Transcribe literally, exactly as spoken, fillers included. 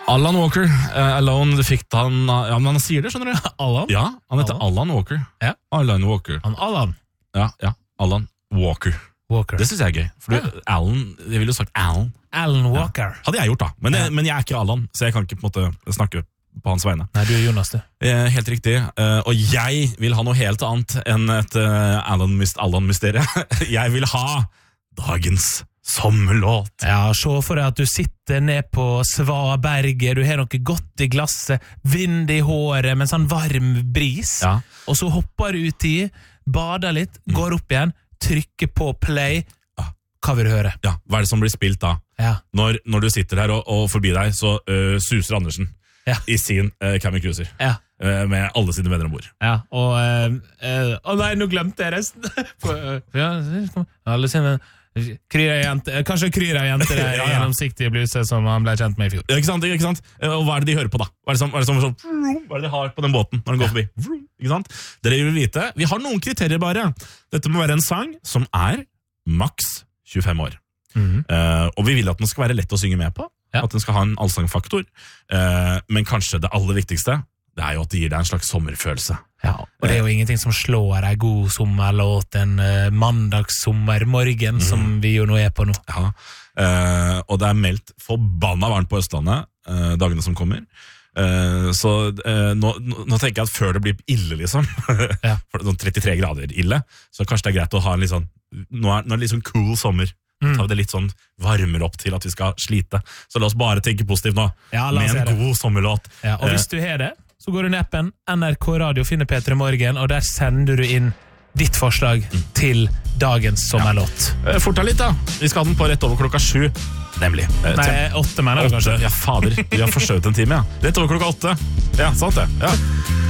Alan Walker, uh, Alone, det fikk han, ja, men han sier det, skjønner du? Alan? Ja, han heter Alan, Alan Walker. Ja. Alan Walker. Han Alan? Ja, ja, Alan Walker. Walker. Det synes jeg er gøy, for Ja. Alan, jeg ville jo sagt Alan. Alan Walker. Ja. Hadde jeg gjort da, men, Ja. jeg, men jeg er ikke Alan, så jeg kan ikke på en måte snakke på hans vegne. Nei, du er Jonas, du. Eh, helt riktig, eh, og jeg vil ha noe helt annet enn et uh, Alan-mysterium. Jeg vil ha dagens sommerlåt. Ja, se for deg at du sitter ned på Svaberget, du har noe godt i glasset, vind i håret, med en sånn varm bris, Ja. og så hopper du ut i, bader litt, går opp igjen, trykker på play. Hva vil du høre? Ja, hva er det som blir spilt da? Ja. Når, når du sitter her, og, og forbi deg, så uh, suser Andersen Ja. i sin uh, Camry Cruiser, Ja. uh, med alle sine venner ombord. Ja, og eh, eh, Å nei, nå glemte jeg resten. For, eh, ja, alle sine kryr av jenter, kanskje kryr av jenter er Ja, ja. gjennomsiktige bluser som han ble kjent med i fjor. Ja, ikke sant, ikke sant? Uh, Og hva er det de hører på da? Hva er det som, hva er det som sånn, hva er det de har på den båten når den går forbi? Ikke sant? Dere vil vite, vi har noen kriterier bare. Dette må være en sang som er maks tjuefem år. Mhm. Uh, og vi vil at den skal være lett å synge med på, Ja. at den skal ha en allsangfaktor, uh, men kanskje det aller viktigste, det er jo at det gir deg en slags sommerfølelse. Ja, og det er jo ingenting som slår en god sommerlåt, en uh, mandagssommermorgen, som vi jo nå er på nå. Ja, uh, og det er meldt forbanna varmt på Østlandet uh, dagene som kommer. Uh, så uh, nå, nå, nå tenker jeg at før det blir ille, liksom, Ja. for sånn trettitre grader ille, så kanskje det er greit å ha en litt sånn, nå er, nå er det litt sånn cool sommer. Mm. Tar vi det litt sånn varmer opp til at vi skal slite. Så la oss bare tenke positivt nå, Ja, la oss med en gjøre det. god sommerlåt. Ja, og hvis du har det, så går du ned i appen N R K Radio, finner P tre Morgen, og der sender du inn ditt forslag til dagens sommerlåt. Uh, Fort deg litt da, vi skal ha den på rett over klokka sju, nemlig. Uh, Nei, åtte mener du Åtte. kanskje? Ja, fader, vi har forskjøvet en time, ja. Rett over klokka åtte. Ja, sant det. Ja.